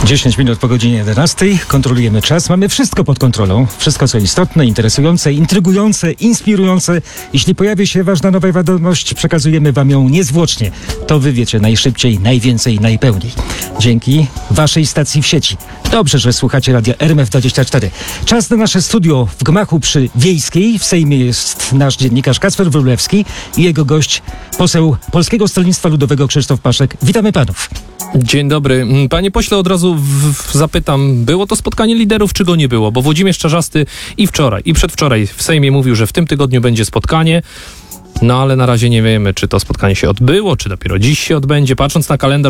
10 minut po godzinie 11. Kontrolujemy czas. Mamy wszystko pod kontrolą. Wszystko, co istotne, interesujące, intrygujące, inspirujące. Jeśli pojawi się ważna nowa wiadomość, przekazujemy wam ją niezwłocznie. To wy wiecie najszybciej, najwięcej, najpełniej. Dzięki waszej stacji w sieci. Dobrze, że słuchacie radia RMF24. Czas na nasze studio w gmachu przy Wiejskiej. W Sejmie jest nasz dziennikarz Kacper Wróblewski i jego gość, poseł Polskiego Stronnictwa Ludowego Krzysztof Paszyk. Witamy panów. Dzień dobry. Panie pośle, od razu zapytam, było to spotkanie liderów, czy go nie było? Bo Włodzimierz Czarzasty i wczoraj, i przedwczoraj w Sejmie mówił, że w tym tygodniu będzie spotkanie. No ale na razie nie wiemy, czy to spotkanie się odbyło, czy dopiero dziś się odbędzie. Patrząc na kalendarz